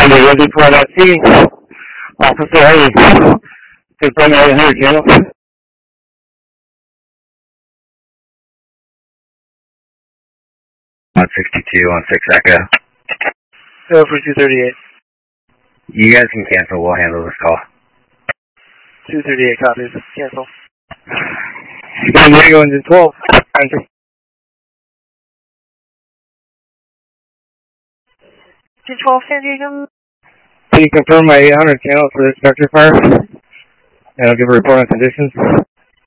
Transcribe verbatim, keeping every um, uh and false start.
ready for that scene. Officer Hayes, to primary one hundred channel. one sixty-two on six Echo. Go for two thirty-eight. You guys can cancel, we'll handle this call. two thirty-eight copies, cancel. San Diego engine twelve, entry. Engine twelve, San Diego. Can you confirm my eight hundred channel for this vector fire? And I'll give a report on conditions.